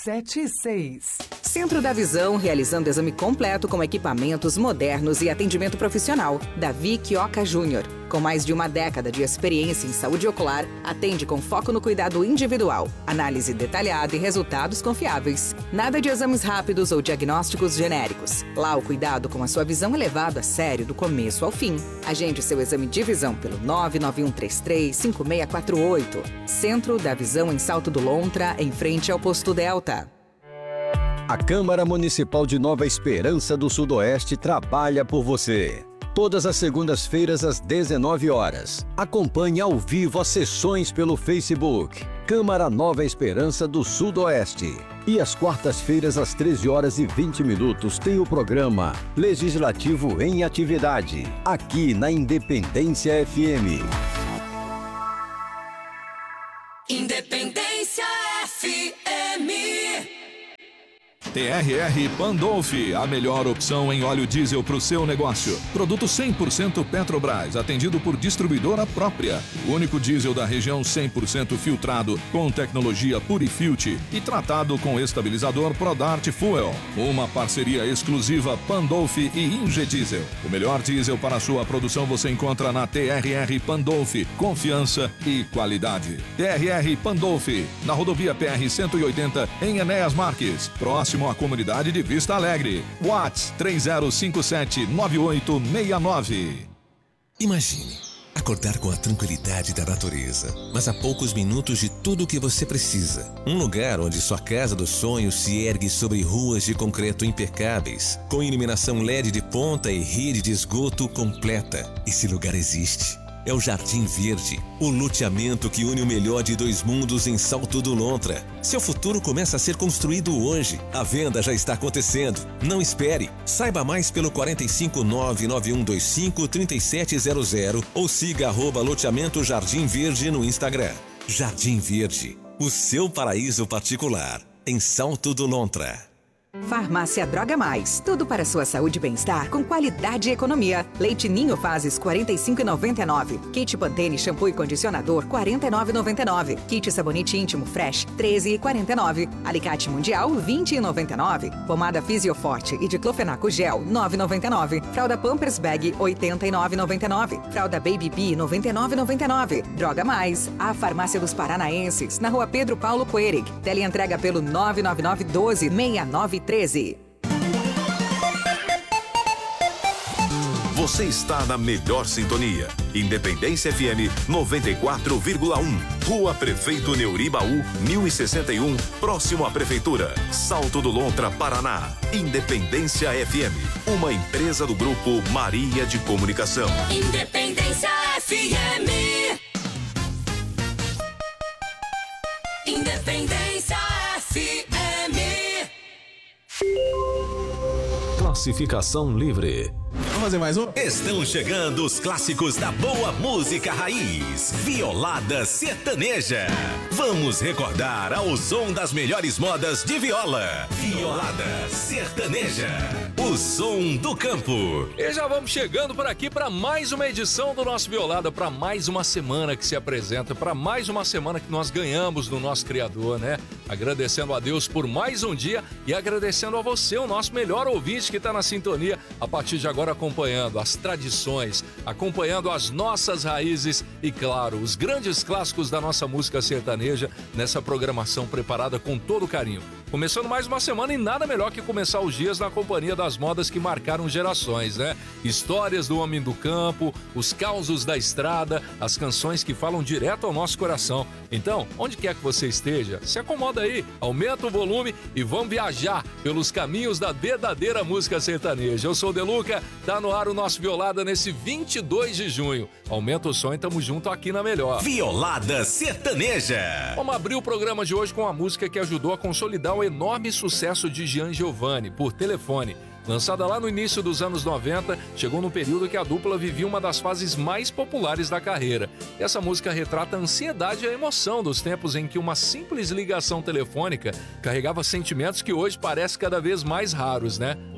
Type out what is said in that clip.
991337576. Centro da Visão, realizando exame completo com equipamentos modernos e atendimento profissional. Davi Quioca Júnior, com mais de uma década de experiência em saúde ocular, atende com foco no cuidado individual, análise detalhada e resultados confiáveis. Nada de exames rápidos ou diagnósticos genéricos. Lá o cuidado com a sua visão é levado a sério do começo ao fim. Agende seu exame de visão pelo 991335648. Centro da Visão em Salto do Lontra, em frente ao Posto Delta. A Câmara Municipal de Nova Esperança do Sudoeste trabalha por você. Todas as segundas-feiras às 19 horas. Acompanhe ao vivo as sessões pelo Facebook. Câmara Nova Esperança do Sudoeste. E às quartas-feiras às 13 horas e 20 minutos tem o programa Legislativo em Atividade, aqui na Independência FM. Independência FM. TRR Pandolfi, a melhor opção em óleo diesel para o seu negócio. Produto 100% Petrobras, atendido por distribuidora própria. O único diesel da região 100% filtrado, com tecnologia Purifilt e tratado com estabilizador Prodart Fuel. Uma parceria exclusiva Pandolfi e Ingediesel. O melhor diesel para a sua produção você encontra na TRR Pandolfi. Confiança e qualidade. TRR Pandolfi, na rodovia PR 180, em Enéas Marques, próximo à comunidade de Vista Alegre. WhatsApp 30579869. Imagine acordar com a tranquilidade da natureza, mas a poucos minutos de tudo o que você precisa. Um lugar onde sua casa dos sonhos se ergue sobre ruas de concreto impecáveis, com iluminação LED de ponta e rede de esgoto completa. Esse lugar existe. É o Jardim Verde, o loteamento que une o melhor de dois mundos em Salto do Lontra. Seu futuro começa a ser construído hoje. A venda já está acontecendo. Não espere. Saiba mais pelo 45991253700 ou siga @loteamento Jardim Verde no Instagram. Jardim Verde, o seu paraíso particular, em Salto do Lontra. Farmácia Droga Mais, tudo para sua saúde e bem-estar com qualidade e economia. Leite Ninho Fases 45,99. Kit Pantene shampoo e condicionador 49,99. Kit sabonete íntimo Fresh 13,49. Alicate Mundial 20,99. Pomada Fisioforte e diclofenaco gel 9,99. Fralda Pampers Bag 89,99. Fralda Baby Bee 99,99. Droga Mais, a farmácia dos paranaenses, na Rua Pedro Paulo Coerig. Teleentrega pelo 99912-6913. Você está na melhor sintonia. Independência FM 94,1. Rua Prefeito Neuribaú, 1061, próximo à Prefeitura. Salto do Lontra, Paraná. Independência FM, uma empresa do Grupo Maria de Comunicação. Independência FM. Independência FM. Classificação livre. Vamos fazer mais um? Estão chegando os clássicos da boa música raiz. Violada Sertaneja. Vamos recordar ao som das melhores modas de viola. Violada Sertaneja. O som do campo. E já vamos chegando por aqui para mais uma edição do nosso Violada, para mais uma semana que se apresenta, para mais uma semana que nós ganhamos do nosso Criador, né? Agradecendo a Deus por mais um dia e agradecendo a você, o nosso melhor ouvinte que está na sintonia a partir de agora, acompanhando as tradições, acompanhando as nossas raízes e, claro, os grandes clássicos da nossa música sertaneja nessa programação preparada com todo carinho. Começando mais uma semana e nada melhor que começar os dias na companhia das modas que marcaram gerações, né? Histórias do homem do campo, os causos da estrada, as canções que falam direto ao nosso coração. Então, onde quer que você esteja, se acomoda aí, aumenta o volume e vamos viajar pelos caminhos da verdadeira música sertaneja. Eu sou o Deluca, tá no ar o nosso Violada nesse 22 de junho. Aumenta o som e tamo junto aqui na melhor. Violada Sertaneja. Vamos abrir o programa de hoje com a música que ajudou a consolidar o enorme sucesso de Gian Giovanni, Por Telefone. Lançada lá no início dos anos 90, chegou num período que a dupla vivia uma das fases mais populares da carreira. E essa música retrata a ansiedade e a emoção dos tempos em que uma simples ligação telefônica carregava sentimentos que hoje parecem cada vez mais raros, né?